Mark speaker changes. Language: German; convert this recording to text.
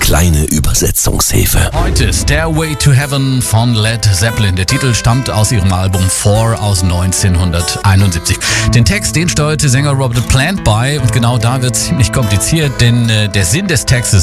Speaker 1: kleine Übersetzungshilfe.
Speaker 2: Heute Stairway to Heaven von Led Zeppelin. Der Titel stammt aus ihrem Album 4 aus 1971. Den Text, den steuerte Sänger Robert Plant bei und genau da wird es ziemlich kompliziert, denn der Sinn des Textes